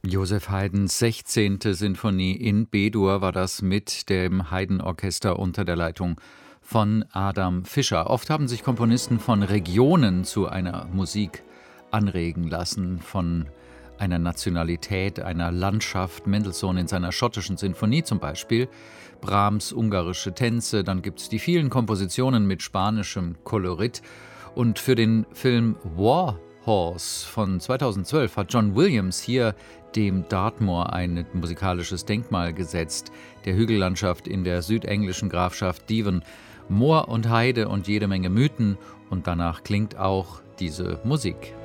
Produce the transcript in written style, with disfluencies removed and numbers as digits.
Joseph Haydns 16. Sinfonie in B-Dur war das mit dem Haydn-Orchester unter der Leitung von Adam Fischer. Oft haben sich Komponisten von Regionen zu einer Musik anregen lassen, von einer Nationalität, einer Landschaft. Mendelssohn in seiner schottischen Sinfonie zum Beispiel, Brahms ungarische Tänze, dann gibt es die vielen Kompositionen mit spanischem Kolorit. Und für den Film War Horse von 2012 hat John Williams hier dem Dartmoor ein musikalisches Denkmal gesetzt, der Hügellandschaft in der südenglischen Grafschaft Devon. Moor und Heide und jede Menge Mythen, und danach klingt auch diese Musik.